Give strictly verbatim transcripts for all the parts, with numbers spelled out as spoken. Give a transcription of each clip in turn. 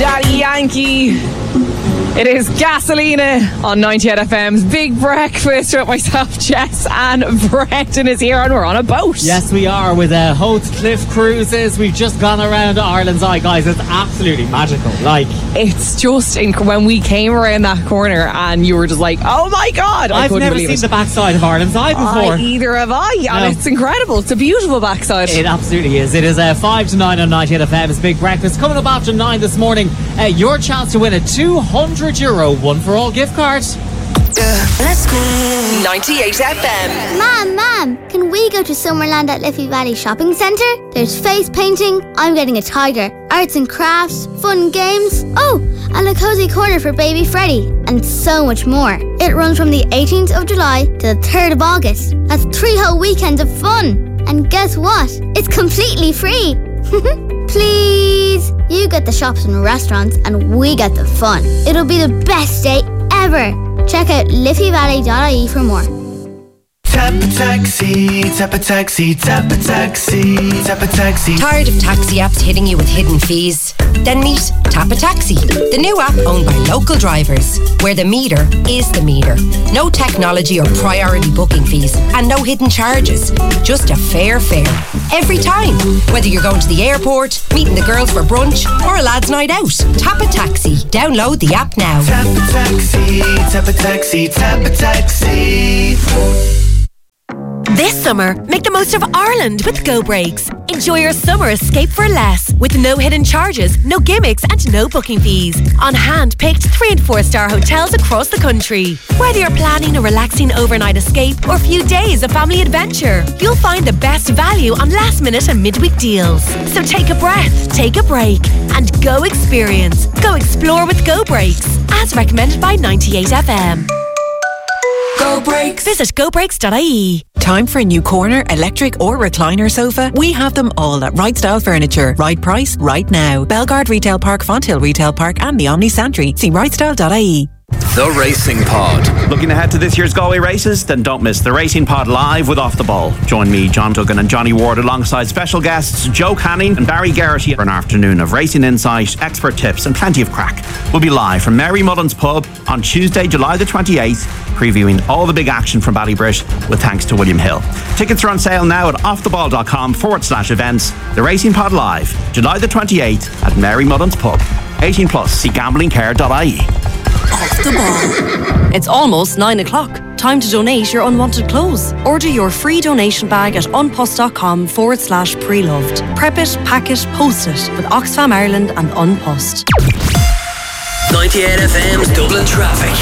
Daddy Yankee. It is Gasolina on ninety-eight F M's Big Breakfast with myself, Jess, and Brendan is here, and we're on a boat. Yes, we are, with uh, Howth Cliff Cruises. We've just gone around Ireland's Eye, guys. It's absolutely magical. Like, it's just inc- when we came around that corner, and you were just like, "Oh my God!" I I've never seen it. the backside of Ireland's Eye before. Uh, either have I, No. and it's incredible. It's a beautiful backside. It absolutely is. It is uh, five to nine on ninety-eight F M's Big Breakfast. Coming up after nine this morning, uh, your chance to win a two hundred euro one for all gift card. Yeah. Let's go. ninety-eight F M. Mom, Mom, can we go to Summerland at Liffey Valley Shopping Centre? There's face painting, I'm getting a tiger, arts and crafts, fun games, oh, and a cozy corner for baby Freddie, and so much more. It runs from the eighteenth of July to the third of August. That's three whole weekends of fun. And guess what? It's completely free. Please. You get the shops and restaurants, and we get the fun. It'll be the best day ever. Check out liffey valley dot I E for more. Tap a taxi, tap a taxi, tap a taxi, tap a taxi. Tired of taxi apps hitting you with hidden fees? Then meet Tap a Taxi, the new app owned by local drivers, where the meter is the meter. No technology or priority booking fees, and no hidden charges. Just a fair fare every time. Whether you're going to the airport, meeting the girls for brunch, or a lad's night out. Tap a Taxi. Download the app now. Tap a taxi, tap a taxi, tap a taxi. This summer, make the most of Ireland with Go Breaks. Enjoy your summer escape for less, with no hidden charges, no gimmicks and no booking fees. On hand-picked three and four star hotels across the country. Whether you're planning a relaxing overnight escape or a few days of family adventure, you'll find the best value on last minute and midweek deals. So take a breath, take a break, and go experience. Go explore with Go Breaks, as recommended by ninety-eight F M. Go Breaks. Visit go breaks dot I E. Time for a new corner, electric or recliner sofa? We have them all at Right Style Furniture. Right price, right now. Belgard Retail Park, Fonthill Retail Park and the Omni Santry. See right style dot I E. The Racing Pod. Looking ahead to this year's Galway races? Then don't miss The Racing Pod live with Off the Ball. Join me, John Duggan and Johnny Ward alongside special guests Joe Canning and Barry Garrity for an afternoon of racing insight, expert tips and plenty of crack. We'll be live from Mary Mullen's Pub on Tuesday, July the twenty-eighth, previewing all the big action from Ballybrit with thanks to William Hill. Tickets are on sale now at offtheball.com forward slash events. The Racing Pod live, July the twenty-eighth at Mary Mullen's Pub. eighteen plus, see gambling care dot I E. Off the Ball. It's almost nine o'clock. Time to donate your unwanted clothes. Order your free donation bag at unpost.com forward slash pre-loved. Prep it, pack it, post it with Oxfam Ireland and Unpost. ninety-eight F M's Dublin Traffic.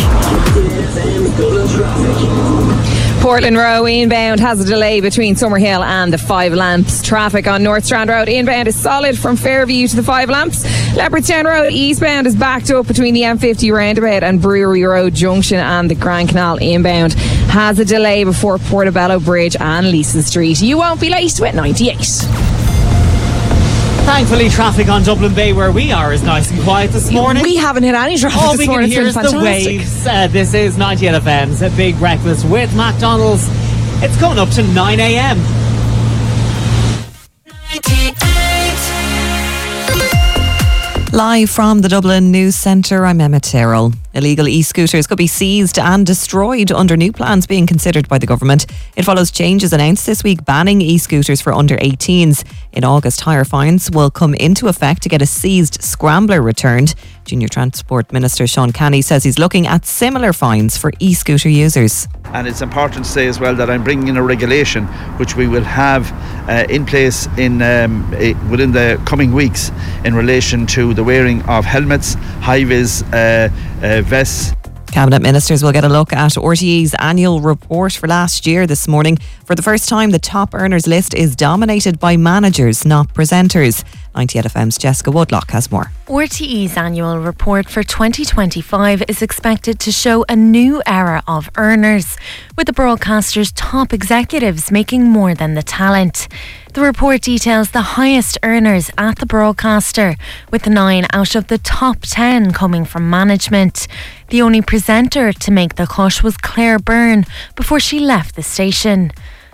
Portland Row inbound has a delay between Summerhill and the Five Lamps. Traffic on North Strand Road inbound is solid from Fairview to the Five Lamps. Leopardstown Road eastbound is backed up between the M fifty roundabout and Brewery Road Junction, and the Grand Canal inbound has a delay before Portobello Bridge and Leeson Street. You won't be late with ninety-eight. Thankfully, traffic on Dublin Bay where we are is nice and quiet this morning. We haven't hit any traffic All this we can morning. hear is the waves. Uh, this is ninety-eight F M's A Big Breakfast with McDonald's. It's coming up to nine a m. Live from the Dublin News Centre, I'm Emma Tyrrell. Illegal e-scooters could be seized and destroyed under new plans being considered by the government. It follows changes announced this week banning e-scooters for under eighteens. In August, higher fines will come into effect to get a seized scrambler returned. Junior Transport Minister Sean Canny says he's looking at similar fines for e-scooter users. And it's important to say as well that I'm bringing in a regulation which we will have uh, in place in um, a, within the coming weeks in relation to the wearing of helmets, high-vis uh, uh, vests. Cabinet Ministers will get a look at R T E's annual report for last year this morning. For the first time, the top earners list is dominated by managers, not presenters. ninety-eight F M's Jessica Woodlock has more. R T E's annual report for twenty twenty-five is expected to show a new era of earners, with the broadcaster's top executives making more than the talent. The report details the highest earners at the broadcaster, with nine out of the top ten coming from management. The only presenter to make the cut was Claire Byrne before she left the station.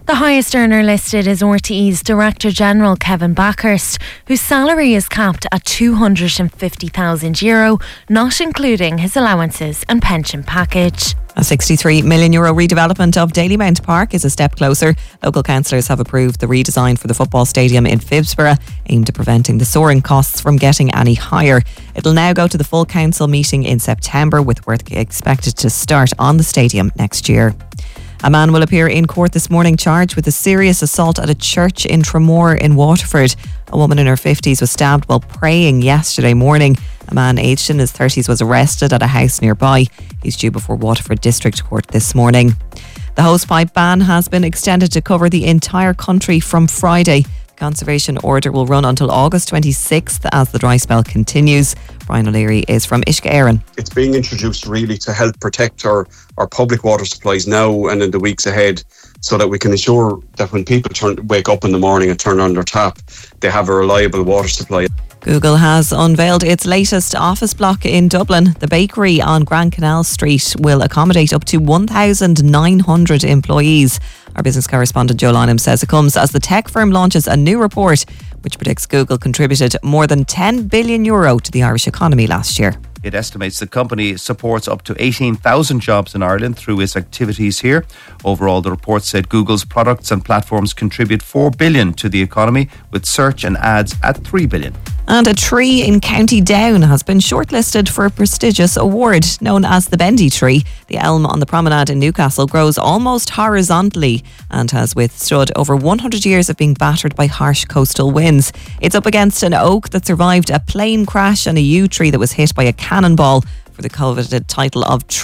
The highest earner listed is R T E's Director General Kevin Backhurst, whose salary is capped at two hundred fifty thousand euro, not including his allowances and pension package. A sixty-three million euro redevelopment of Dalymount Park is a step closer. Local councillors have approved the redesign for the football stadium in Phibsborough, aimed at preventing the soaring costs from getting any higher. It'll now go to the full council meeting in September, with work expected to start on the stadium next year. A man will appear in court this morning charged with a serious assault at a church in Tramore in Waterford. A woman in her fifties was stabbed while praying yesterday morning. A man aged in his thirties was arrested at a house nearby. He's due before Waterford District Court this morning. The hosepipe ban has been extended to cover the entire country from Friday. The conservation order will run until August twenty-sixth as the dry spell continues. Brian O'Leary is from Uisce Éireann. It's being introduced really to help protect our, our public water supplies now and in the weeks ahead, so that we can ensure that when people turn, wake up in the morning and turn on their tap, they have a reliable water supply. Google has unveiled its latest office block in Dublin. The bakery on Grand Canal Street will accommodate up to one thousand nine hundred employees. Our business correspondent Joe Lynham says it comes as the tech firm launches a new report which predicts Google contributed more than ten billion euro to the Irish economy last year. It estimates the company supports up to eighteen thousand jobs in Ireland through its activities here. Overall, the report said Google's products and platforms contribute four billion dollars to the economy, with search and ads at three billion dollars. And a tree in County Down has been shortlisted for a prestigious award known as the Bendy Tree. The elm on the promenade in Newcastle grows almost horizontally and has withstood over one hundred years of being battered by harsh coastal winds. It's up against an oak that survived a plane crash and a yew tree that was hit by a cannonball for the coveted title of Tree